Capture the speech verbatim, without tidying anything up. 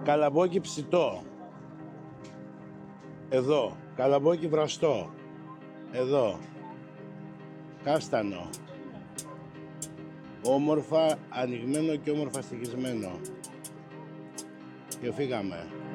Καλαμπόκι ψητό. Εδώ. Καλαμπόκι βραστό. Εδώ. Κάστανο. Όμορφα ανοιγμένο και όμορφα στοιχισμένο. Και φύγαμε.